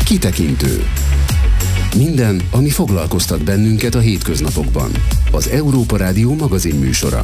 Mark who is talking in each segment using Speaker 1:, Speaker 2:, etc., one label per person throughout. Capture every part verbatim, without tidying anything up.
Speaker 1: Kitekintő. Minden, ami foglalkoztat bennünket a hétköznapokban. Az Európa Rádió magazinműsora.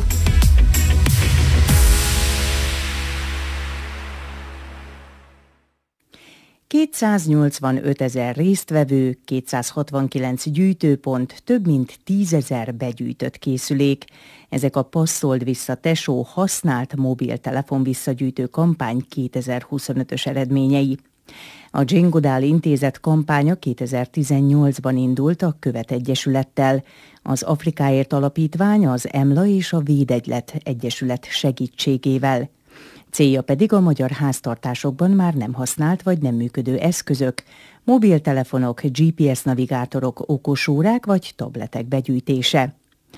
Speaker 2: kétszáznyolcvanöt ezer résztvevő, kétszázhatvankilenc gyűjtőpont, több mint tízezer begyűjtött készülék. Ezek a Passzold vissza tesó használt mobiltelefon visszagyűjtő kampány kétezer-huszonötös eredményei. A Jane Goodall Intézet kampánya kétezer-tizennyolcban indult a Követ Egyesülettel. Az Afrikáért Alapítvány, az EMLA és a Védegylet Egyesület segítségével. Célja pedig a magyar háztartásokban már nem használt vagy nem működő eszközök, mobiltelefonok, gé pé es navigátorok, okosórák vagy tabletek begyűjtése.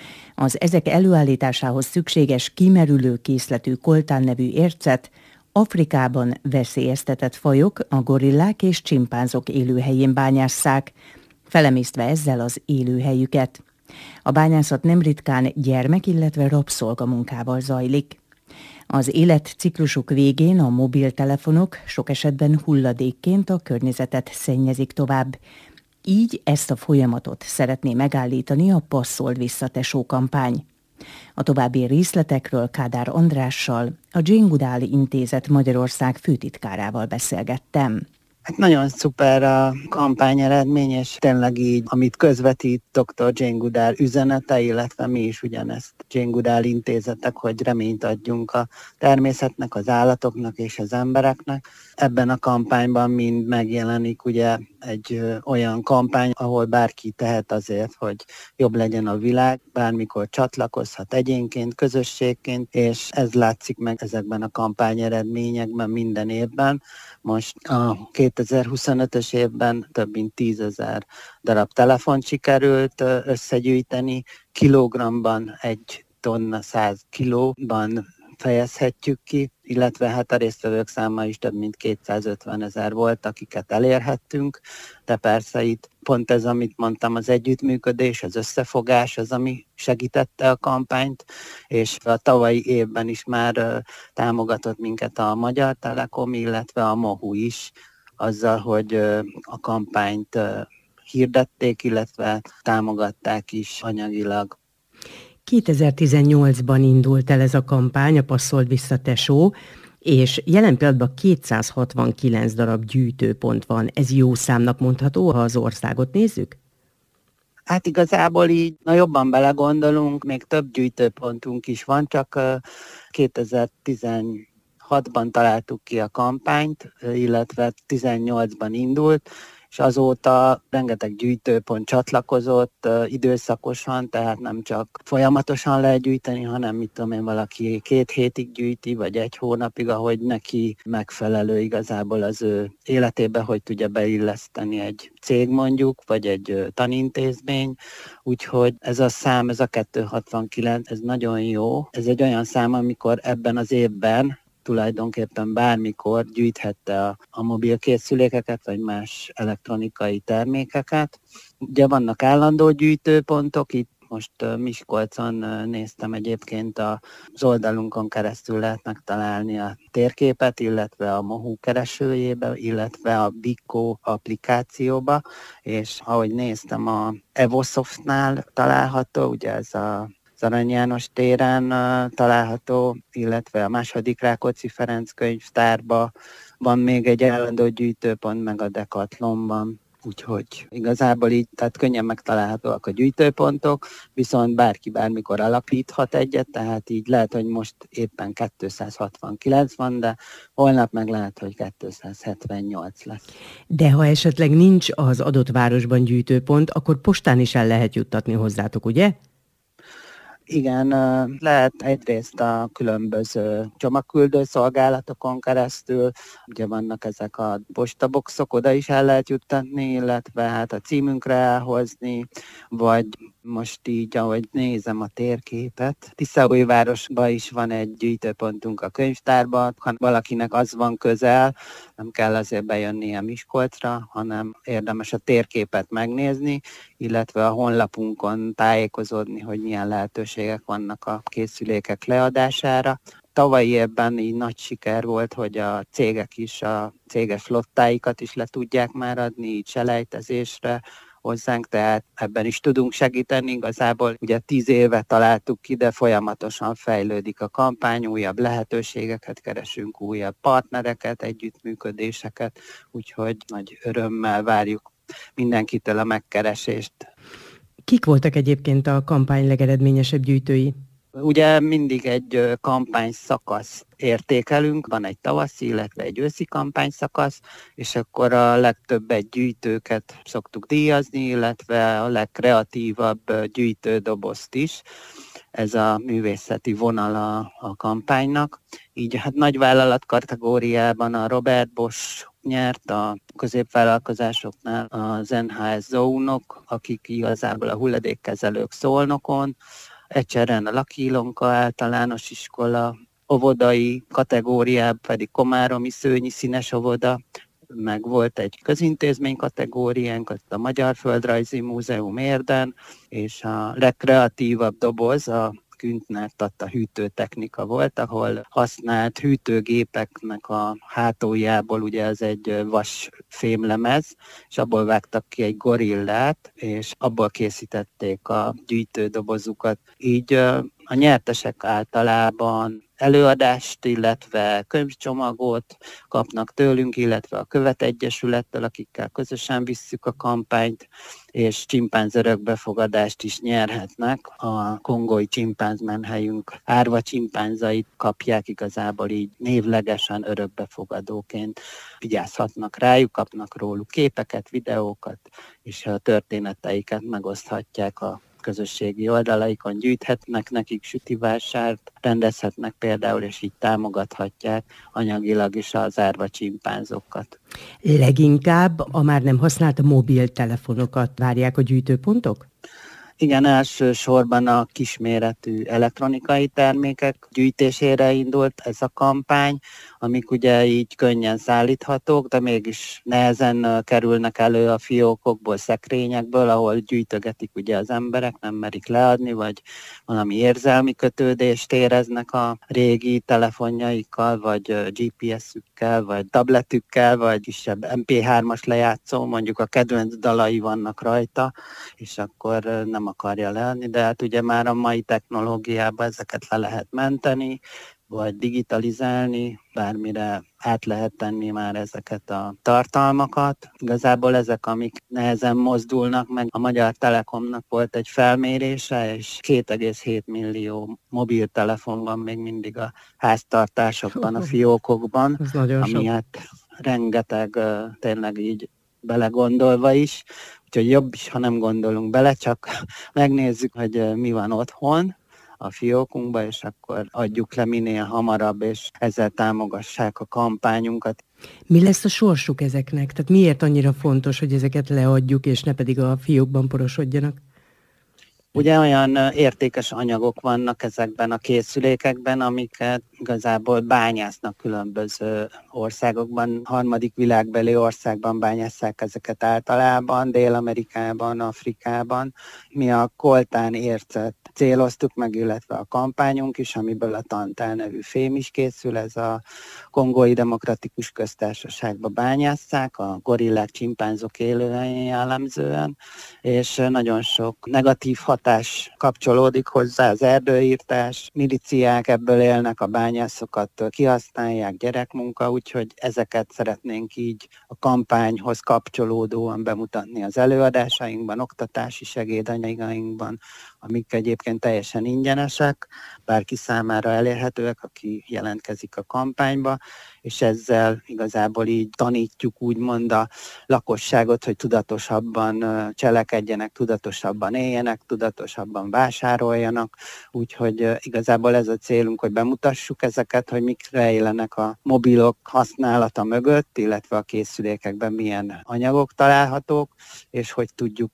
Speaker 2: Az ezek előállításához szükséges kimerülő készletű koltán nevű ércet Afrikában veszélyeztetett fajok, a gorillák és csimpánzok élőhelyén bányásszák, felemésztve ezzel az élőhelyüket. A bányászat nem ritkán gyermek, illetve rabszolgamunkával zajlik. Az életciklusuk végén a mobiltelefonok sok esetben hulladékként a környezetet szennyezik tovább. Így ezt a folyamatot szeretné megállítani a Passzold vissza tesó kampány. A további részletekről Kádár Andrással, a Jane Goodall Intézet Magyarország főtitkárával beszélgettem.
Speaker 3: Hát nagyon szuper a kampány eredmény, és tényleg így, amit közvetít doktor Jane Goodall üzenete, illetve mi is ugyanezt Jane Goodall Intézetek, hogy reményt adjunk a természetnek, az állatoknak és az embereknek. Ebben a kampányban mind megjelenik ugye egy ö, olyan kampány, ahol bárki tehet azért, hogy jobb legyen a világ, bármikor csatlakozhat egyénként, közösségként, és ez látszik meg ezekben a kampány eredményekben minden évben. Most a kétezer-huszonötös évben több mint tízezer darab telefont sikerült összegyűjteni, kilogramban egy tonna száz kilóban fejezhetjük ki, illetve hát a résztvevők száma is több mint kétszázötven ezer volt, akiket elérhettünk, de persze itt pont ez, amit mondtam, az együttműködés, az összefogás, az, ami segítette a kampányt, és a tavalyi évben is már uh, támogatott minket a Magyar Telekom, illetve a MOHU is, azzal, hogy uh, a kampányt uh, hirdették, illetve támogatták is anyagilag.
Speaker 2: kétezer-tizennyolcban indult el ez a kampány, a Passzold vissza tesó, és jelen pillanatban kétszázhatvankilenc darab gyűjtőpont van. Ez jó számnak mondható, ha az országot nézzük?
Speaker 3: Hát igazából így, na jobban belegondolunk, még több gyűjtőpontunk is van, csak kétezer-tizenhatban találtuk ki a kampányt, illetve tizennyolcban indult, és azóta rengeteg gyűjtőpont csatlakozott időszakosan, tehát nem csak folyamatosan lehet gyűjteni, hanem mit tudom én, valaki két hétig gyűjti, vagy egy hónapig, ahogy neki megfelelő igazából az ő életébe, hogy tudja beilleszteni egy cég mondjuk, vagy egy tanintézmény. Úgyhogy ez a szám, ez a kétszázhatvankilenc, ez nagyon jó. Ez egy olyan szám, amikor ebben az évben tulajdonképpen bármikor gyűjthette a, a mobilkészülékeket, vagy más elektronikai termékeket. Ugye vannak állandó gyűjtőpontok, itt most Miskolcon néztem egyébként az oldalunkon keresztül lehet megtalálni a térképet, illetve a MOHU keresőjébe, illetve a Bikko applikációba, és ahogy néztem, a Evosoftnál található, ugye ez a az Arany János téren uh, található, illetve a második Rákóczi Ferenc könyvtárban van még egy állandó gyűjtőpont, meg a Decathlonban. Úgyhogy igazából így, tehát könnyen megtalálhatóak a gyűjtőpontok, viszont bárki bármikor alapíthat egyet, tehát így lehet, hogy most éppen kétszázhatvankilenc van, de holnap meg lehet, hogy kétszázhetvennyolc lesz.
Speaker 2: De ha esetleg nincs az adott városban gyűjtőpont, akkor postán is el lehet juttatni hozzátok, ugye?
Speaker 3: Igen, lehet egyrészt a különböző csomagküldő szolgálatokon keresztül, ugye vannak ezek a postaboxok, oda is el lehet juttatni, illetve hát a címünkre elhozni, vagy Most így, ahogy nézem a térképet, Tiszaújvárosban is van egy gyűjtőpontunk a könyvtárban, ha valakinek az van közel, nem kell azért bejönnie Miskolcra, hanem érdemes a térképet megnézni, illetve a honlapunkon tájékozódni, hogy milyen lehetőségek vannak a készülékek leadására. Tavalyi évben így nagy siker volt, hogy a cégek is a céges flottáikat is le tudják már adni, így selejtezésre hozzánk, tehát ebben is tudunk segíteni. Igazából ugye tíz éve találtuk ki, de folyamatosan fejlődik a kampány, újabb lehetőségeket keresünk, újabb partnereket, együttműködéseket, úgyhogy nagy örömmel várjuk mindenkitől a megkeresést.
Speaker 4: Kik voltak egyébként a kampány legeredményesebb gyűjtői?
Speaker 3: Ugye mindig egy kampány szakaszt értékelünk, van egy tavaszi, illetve egy őszi kampány szakasz, és akkor a legtöbb egy gyűjtőket szoktuk díjazni, illetve a legkreatívabb gyűjtődobozt is. Ez a művészeti vonala a kampánynak. Így hát nagyvállalat kategóriában a Robert Bosch nyert, a középvállalkozásoknál az en há es Zónok, akik igazából a hulladékkezelők Szolnokon, Ecseren a Laki Ilonka általános iskola, óvodai kategóriában pedig Komáromi Szőnyi Színes óvoda, meg volt egy közintézmény kategóriánk, a Magyar Földrajzi Múzeum Érden, és a legkreatívabb doboz a Küntner Tatta hűtőtechnika volt, ahol használt hűtőgépeknek a hátuljából, ugye ez egy vas fémlemez, és abból vágtak ki egy gorillát, és abból készítették a gyűjtődobozukat. Így a nyertesek általában előadást, illetve könyvcsomagot kapnak tőlünk, illetve a Követegyesülettől, akikkel közösen visszük a kampányt, és csimpánz örökbefogadást is nyerhetnek. A kongói csimpánzmenhelyünk árva csimpánzait kapják igazából így névlegesen örökbefogadóként. Vigyázhatnak rájuk, kapnak róluk képeket, videókat, és a történeteiket megoszthatják a közösségi oldalaikon, gyűjthetnek nekik sütivásárt, rendezhetnek például, és így támogathatják anyagilag is az árva csimpánzokat.
Speaker 4: Leginkább a már nem használt mobiltelefonokat várják a gyűjtőpontok?
Speaker 3: Igen, elsősorban a kisméretű elektronikai termékek gyűjtésére indult ez a kampány, amik ugye így könnyen szállíthatók, de mégis nehezen kerülnek elő a fiókokból, szekrényekből, ahol gyűjtögetik ugye az emberek, nem merik leadni, vagy valami érzelmi kötődést éreznek a régi telefonjaikkal, vagy gé pé es-ükkel, vagy tabletükkel, vagy kisebb em pé hármas lejátszó, mondjuk a kedvenc dalai vannak rajta, és akkor nem akarja leadni, de hát ugye már a mai technológiában ezeket le lehet menteni, vagy digitalizálni, bármire át lehet tenni már ezeket a tartalmakat. Igazából ezek, amik nehezen mozdulnak meg. A Magyar Telekomnak volt egy felmérése, és két egész hét millió mobiltelefon van még mindig a háztartásokban, a fiókokban, ami hát rengeteg, tényleg így belegondolva is, úgyhogy jobb is, ha nem gondolunk bele, csak megnézzük, hogy mi van otthon a fiókunkba, és akkor adjuk le minél hamarabb, és ezzel támogassák a kampányunkat.
Speaker 4: Mi lesz a sorsuk ezeknek? Tehát miért annyira fontos, hogy ezeket leadjuk, és ne pedig a fiókban porosodjanak?
Speaker 3: Ugye olyan értékes anyagok vannak ezekben a készülékekben, amiket igazából bányásznak különböző országokban, harmadik világbeli országban bányásszák ezeket általában, Dél-Amerikában, Afrikában. Mi a koltán ércet céloztuk meg, illetve a kampányunk is, amiből a tantál nevű fém is készül, ez a Kongói Demokratikus Köztársaságban bányásszák, a gorillák, csimpánzok élőhelyén jellemzően, és nagyon sok negatív hatás kapcsolódik hozzá, az erdőírtás, milíciák ebből élnek, a bányászokat kihasználják, gyerekmunka, úgyhogy ezeket szeretnénk így a kampányhoz kapcsolódóan bemutatni az előadásainkban, oktatási segédanyagainkban, amik egyébként teljesen ingyenesek, bárki számára elérhetőek, aki jelentkezik a kampányba, és ezzel igazából így tanítjuk úgymond a lakosságot, hogy tudatosabban cselekedjenek, tudatosabban éljenek, tudatosabban vásároljanak, úgyhogy igazából ez a célunk, hogy bemutassuk ezeket, hogy mik rejlenek a mobilok használata mögött, illetve a készülékekben milyen anyagok találhatók, és hogy tudjuk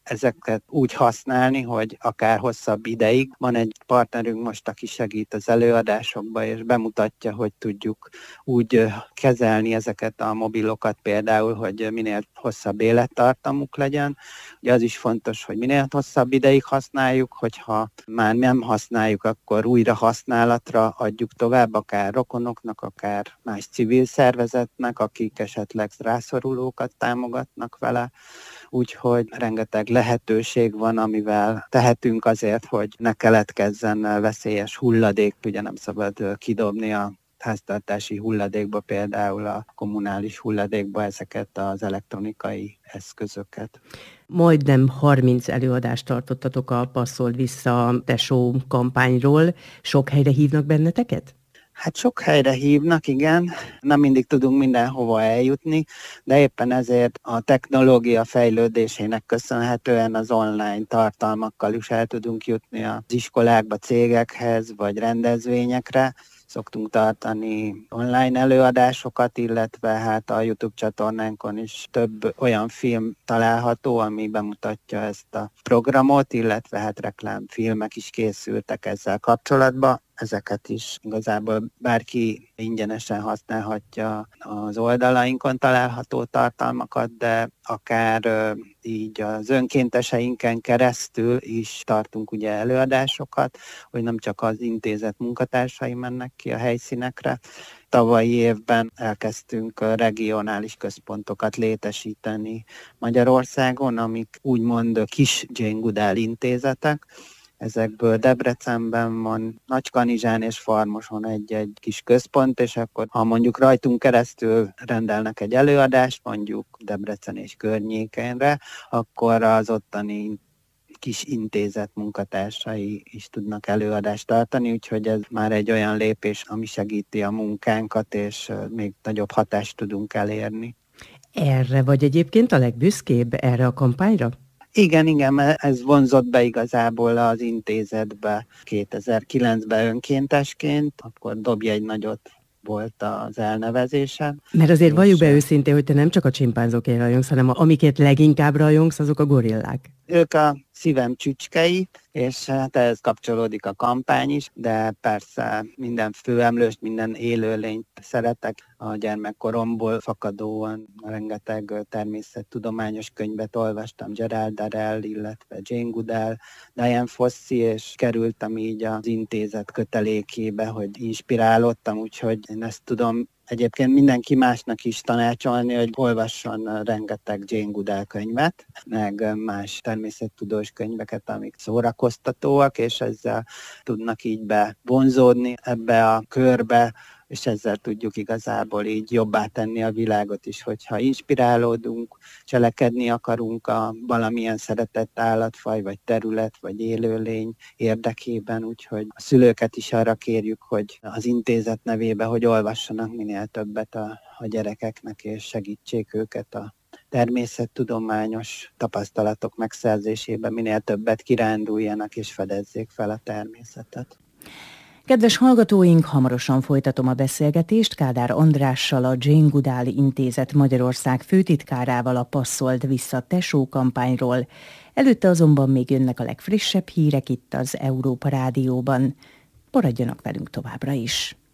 Speaker 3: ezeket úgy használni, hogy akár hosszabb ideig. Van egy partnerünk most, aki segít az előadásokba, és bemutatja, hogy tudjuk úgy kezelni ezeket a mobilokat például, hogy minél hosszabb élettartamuk legyen. Ugye az is fontos, hogy minél hosszabb ideig használjuk, hogyha már nem használjuk, akkor újra használatra adjuk tovább, akár rokonoknak, akár más civil szervezetnek, akik esetleg rászorulókat támogatnak vele. Úgyhogy rengeteg lehetőség van, amivel tehetünk azért, hogy ne keletkezzen veszélyes hulladék, ugye nem szabad kidobni a háztartási hulladékba, például a kommunális hulladékba ezeket az elektronikai eszközöket.
Speaker 4: Majdnem harminc előadást tartottatok a Passzold vissza tesó kampányról. Sok helyre hívnak benneteket?
Speaker 3: Hát sok helyre hívnak, igen. Nem mindig tudunk mindenhova eljutni, de éppen ezért a technológia fejlődésének köszönhetően az online tartalmakkal is el tudunk jutni az iskolákba, cégekhez vagy rendezvényekre. Szoktunk tartani online előadásokat, illetve hát a YouTube csatornánkon is több olyan film található, ami bemutatja ezt a programot, illetve hát reklámfilmek is készültek ezzel kapcsolatban. Ezeket is igazából bárki ingyenesen használhatja az oldalainkon található tartalmakat, de akár így az önkénteseinken keresztül is tartunk ugye előadásokat, hogy nem csak az intézet munkatársai mennek ki a helyszínekre. Tavalyi évben elkezdtünk regionális központokat létesíteni Magyarországon, amik úgymond kis Jane Goodall intézetek. Ezekből Debrecenben van, Nagykanizsán és Farmoson egy-egy kis központ, és akkor ha mondjuk rajtunk keresztül rendelnek egy előadást, mondjuk Debrecen és környékenre, akkor az ottani kis intézet munkatársai is tudnak előadást tartani, úgyhogy ez már egy olyan lépés, ami segíti a munkánkat, és még nagyobb hatást tudunk elérni.
Speaker 4: Erre vagy egyébként a legbüszkébb, erre a kampányra?
Speaker 3: Igen, igen, ez vonzott be igazából az intézetbe kétezer-kilencben önkéntesként, akkor Dobj egy nagyot volt az elnevezése.
Speaker 4: Mert azért valljuk be őszintén, hogy te nem csak a csimpánzokért rajongsz, hanem amiket leginkább rajongsz, azok a gorillák.
Speaker 3: Ők a szívem csücskei, és hát ehhez kapcsolódik a kampány is, de persze minden főemlőst, minden élőlényt szeretek. A gyermekkoromból fakadóan rengeteg természettudományos könyvet olvastam, Gerald Darrell, illetve Jane Goodall, Dian Fossey, és kerültem így az intézet kötelékébe, hogy inspirálódtam, úgyhogy én ezt tudom egyébként mindenki másnak is tanácsolni, hogy olvasson rengeteg Jane Goodall könyvet, meg más természettudós könyveket, amik szórakoztatóak, és ezzel tudnak így bevonzódni ebbe a körbe, és ezzel tudjuk igazából így jobbá tenni a világot is, hogyha inspirálódunk, cselekedni akarunk a valamilyen szeretett állatfaj, vagy terület, vagy élőlény érdekében, úgyhogy a szülőket is arra kérjük, hogy az intézet nevébe, hogy olvassanak minél többet a, a gyerekeknek, és segítsék őket a természettudományos tapasztalatok megszerzésében, minél többet kiránduljanak és fedezzék fel a természetet.
Speaker 2: Kedves hallgatóink, hamarosan folytatom a beszélgetést Kádár Andrással, a Jane Goodall Intézet Magyarország főtitkárával a Passzold vissza tesó kampányról. Előtte azonban még jönnek a legfrissebb hírek itt az Európa Rádióban. Maradjanak velünk továbbra is!